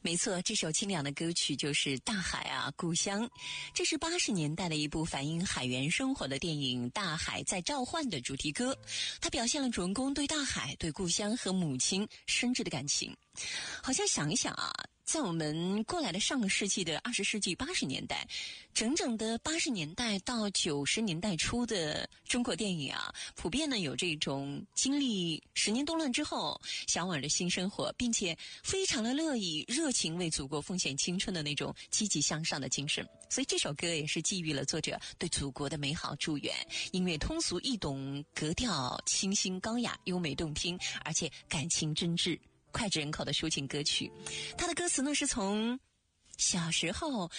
没错，这首清凉的歌曲就是《大海啊故乡》，这是80年代的一部反映海员生活的电影《大海在召唤》的主题歌。它表现了主人公对大海、对故乡和母亲深挚的感情。好像想一想啊，在我们过来的上个世纪的20世纪80年代，整整的80年代到90年代初的中国电影啊，普遍呢有这种经历10年动乱之后向往的新生活，并且非常的乐意热情为祖国奉献青春的那种积极向上的精神。所以这首歌也是寄予了作者对祖国的美好祝愿。音乐通俗易懂，格调清新高雅，优美动听，而且感情真挚，脍炙人口的抒情歌曲。它的歌词呢是从小时候